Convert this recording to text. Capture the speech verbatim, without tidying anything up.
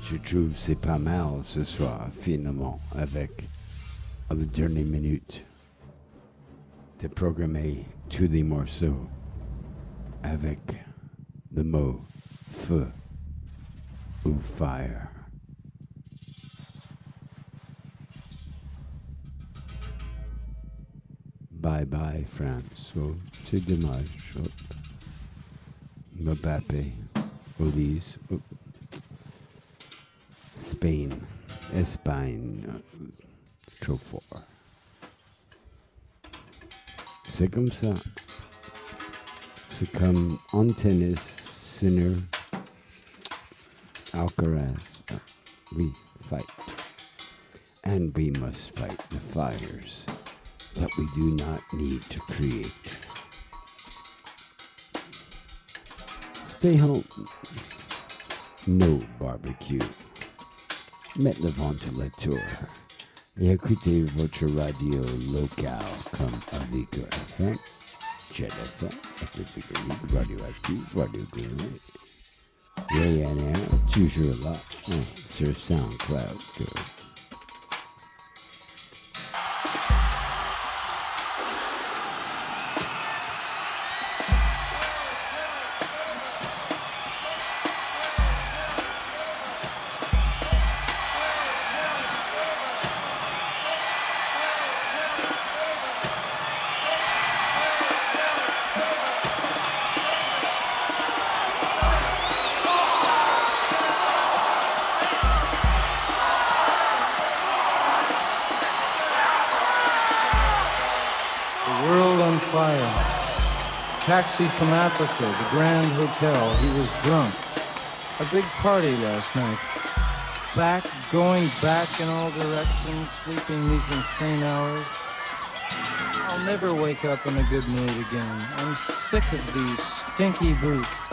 Je trouve c'est pas mal ce soir, finalement, avec à la dernière minute de programmer tous les morceaux avec le mot feu ou fire. Bye bye France. Oh, c'est dommage. Oh. Mbappé, Olise, oh. Spain, Espagne, trop fort. C'est comme ça. C'est comme en tennis, Sinner, Alcaraz. Uh, we fight. And we must fight the fires that we do not need to create. Stay home. No barbecue. Mettez le ventilateur et écoutez votre radio locale comme Avico F M, Jet F M, Radioactive, Radio Green, Ryanair, toujours là, hein, sur SoundCloud. Too. Taxi from Africa, the Grand Hotel. He was drunk. A big party last night. Back, going back in all directions, sleeping these insane hours. I'll never wake up in a good mood again. I'm sick of these stinky boots.